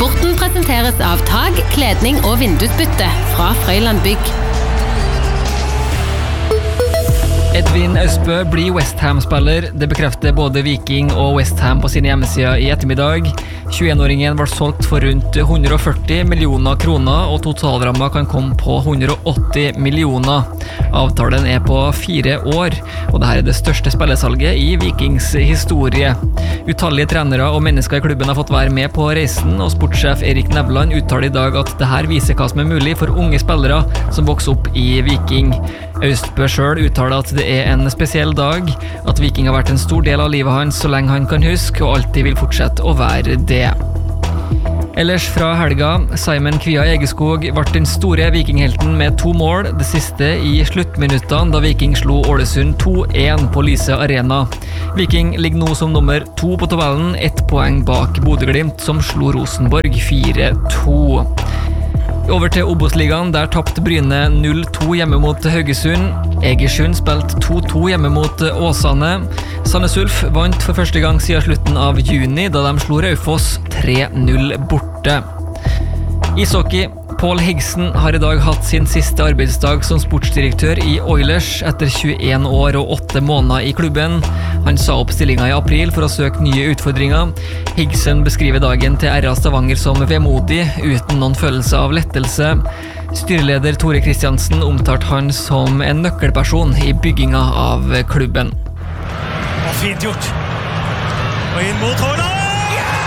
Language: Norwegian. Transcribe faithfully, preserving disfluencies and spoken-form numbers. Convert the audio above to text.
Sporten presenteres av tag, kledning og vindusbytte fra Frøyland Bygg. Edvin Austbø blir West Ham-spiller. Det bekrefter både Viking og West Ham på sine hjemmesider i ettermiddag. tjueen-åringen ble solgt for rundt hundre og førti millioner kroner, og totalramma kan komme på hundre og åtti millioner. Avtalen er på fire år, og dette er det største spillesalget i Vikings historie. Utallige trenere og mennesker i klubben har fått være med på reisen, og sportssjef Erik Nevland uttaler i dag at dette viser hva som er mulig for unge spillere som vokser opp i Viking. Austbø selv uttaler at det er en spesiell dag, at Viking har vært en stor del av livet hans så lenge han kan huske, og alltid vil fortsette å være det. Ellers fra helga, Simon Kvia Egeskog ble den store vikinghelten med to mål, det siste i sluttminuttene da Viking slo Ålesund to én på Lyse Arena. Viking ligger nå som nummer to på tabellen, ett poeng bak Bodø-Glimt, som slo Rosenborg fire to. Over til Obos-ligaen, der tappte Bryne null to hjemme mot Haugesund. Egersund spilte to to hjemme mot Åsane. Sandnes Ulf vant for første gang siden slutten av juni, da de slo Raufoss tre null borte. Ishockey. Paul Higson har i dag hatt sin siste arbeidsdag som sportsdirektør i Oilers etter tjueen år og åtte måneder i klubben. Han sa opp stillingen i april for å søke nye utfordringer. Higson beskriver dagen til R A Stavanger som vemodig, uten noen følelse av lettelse. Styreleder Tore Kristiansen omtalte han som en nøkkelperson i bygginga av klubben. Og fint gjort. Og inn mot Haaland!